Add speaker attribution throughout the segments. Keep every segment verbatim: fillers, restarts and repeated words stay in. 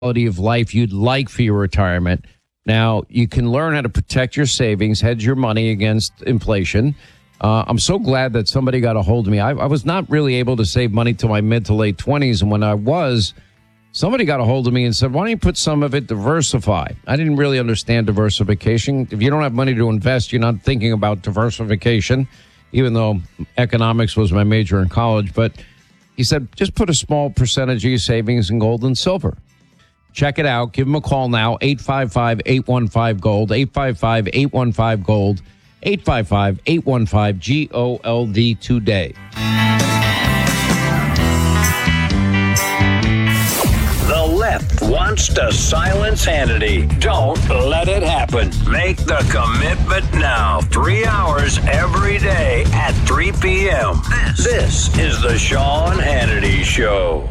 Speaker 1: quality of life you'd like for your retirement. Now, you can learn how to protect your savings, hedge your money against inflation. Uh, I'm so glad that somebody got a hold of me. I, I was not really able to save money till my mid to late twenties. And when I was, somebody got a hold of me and said, why don't you put some of it diversify? I didn't really understand diversification. If you don't have money to invest, you're not thinking about diversification, even though economics was my major in college. But he said, just put a small percentage of your savings in gold and silver. Check it out. Give him a call now, eight five five, eight one five, GOLD, eight five five, eight one five, GOLD, eight five five, eight one five, G O L D today.
Speaker 2: The left wants to silence Hannity. Don't let it happen. Make the commitment now. Three hours every day at three p.m. This, this is the Sean Hannity Show.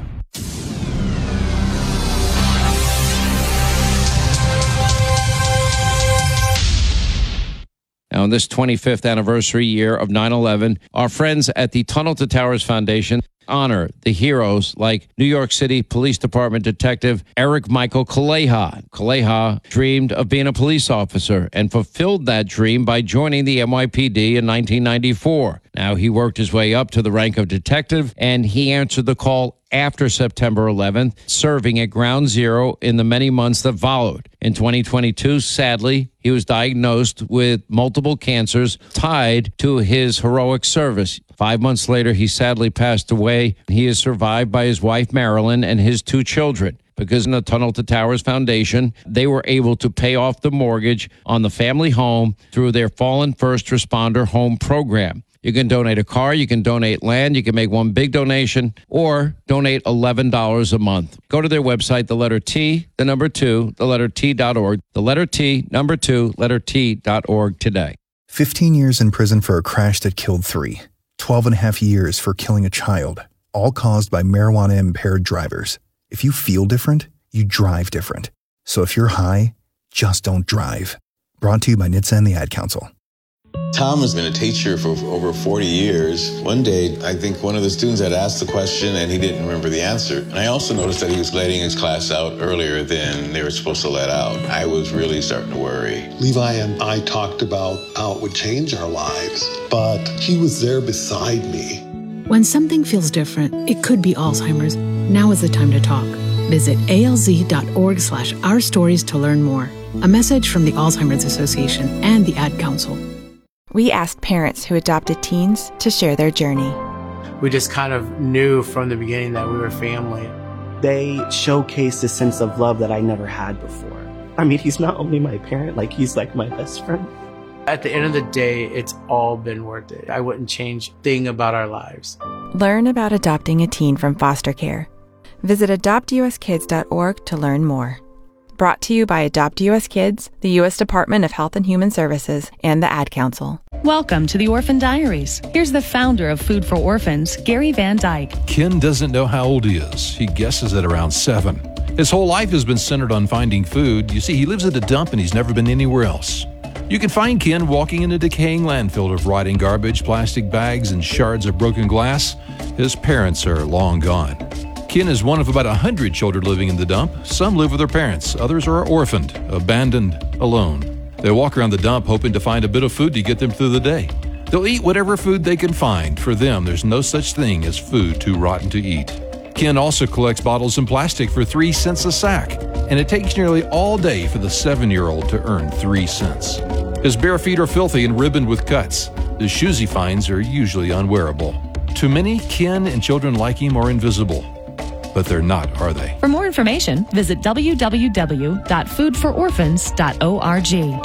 Speaker 1: Now, in this twenty-fifth anniversary year of nine eleven, our friends at the Tunnel to Towers Foundation honor the heroes like New York City Police Department Detective Eric Michael Kaleha. Kaleha dreamed of being a police officer and fulfilled that dream by joining the N Y P D in nineteen ninety-four. Now, he worked his way up to the rank of detective, and he answered the call after September eleventh, serving at Ground Zero in the many months that followed. In twenty twenty-two, sadly, he was diagnosed with multiple cancers tied to his heroic service. Five months later, he sadly passed away. He is survived by his wife, Marilyn, and his two children. Because in the Tunnel to Towers Foundation, they were able to pay off the mortgage on the family home through their Fallen First Responder Home Program. You can donate a car, you can donate land, you can make one big donation, or donate eleven dollars a month. Go to their website, the letter T, the number two, the letter T dot org, the letter T, number two, letter T dot org today.
Speaker 3: fifteen years in prison for a crash that killed three. twelve and a half years for killing a child, all caused by marijuana-impaired drivers. If you feel different, you drive different. So if you're high, just don't drive. Brought to you by N H T S A and the Ad Council.
Speaker 4: Tom has been a teacher for over forty years. One day, I think one of the students had asked the question and he didn't remember the answer. And I also noticed that he was letting his class out earlier than they were supposed to let out. I was really starting to worry.
Speaker 5: Levi and I talked about how it would change our lives, but he was there beside me.
Speaker 6: When something feels different, it could be Alzheimer's. Now is the time to talk. Visit alz.org slash our stories to learn more. A message from the Alzheimer's Association and the Ad Council.
Speaker 7: We asked parents who adopted teens to share their journey.
Speaker 8: We just kind of knew from the beginning that we were family.
Speaker 9: They showcased a sense of love that I never had before. I mean, he's not only my parent, like he's like my best friend.
Speaker 8: At the end of the day, it's all been worth it. I wouldn't change a thing about our lives.
Speaker 7: Learn about adopting a teen from foster care. Visit adopt u s kids dot org to learn more. Brought to you by Adopt U S Kids, the U S Department of Health and Human Services, and the Ad Council.
Speaker 10: Welcome to the Orphan Diaries. Here's the founder of Food for Orphans, Gary Van Dyke.
Speaker 11: Ken doesn't know how old he is. He guesses at around seven. His whole life has been centered on finding food. You see, he lives at a dump and he's never been anywhere else. You can find Ken walking in a decaying landfill of rotting garbage, plastic bags, and shards of broken glass. His parents are long gone. Ken is one of about one hundred children living in the dump. Some live with their parents. Others are orphaned, abandoned, alone. They walk around the dump hoping to find a bit of food to get them through the day. They'll eat whatever food they can find. For them, there's no such thing as food too rotten to eat. Ken also collects bottles and plastic for three cents a sack, and it takes nearly all day for the seven-year-old to earn three cents. His bare feet are filthy and ribboned with cuts. The shoes he finds are usually unwearable. To many, Ken and children like him are invisible. But they're not, are they?
Speaker 10: For more information, visit w w w dot food for orphans dot org.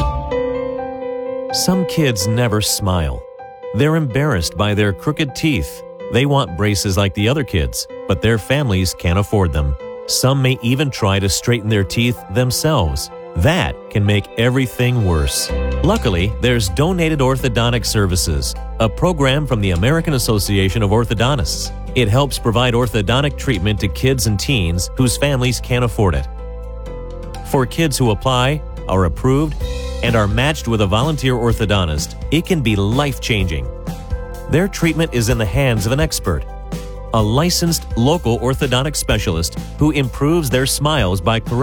Speaker 12: Some kids never smile. They're embarrassed by their crooked teeth. They want braces like the other kids, but their families can't afford them. Some may even try to straighten their teeth themselves. That can make everything worse. Luckily, there's Donated Orthodontic Services, a program from the American Association of Orthodontists. It helps provide orthodontic treatment to kids and teens whose families can't afford it. For kids who apply, are approved, and are matched with a volunteer orthodontist, it can be life-changing. Their treatment is in the hands of an expert, a licensed local orthodontic specialist who improves their smiles by correcting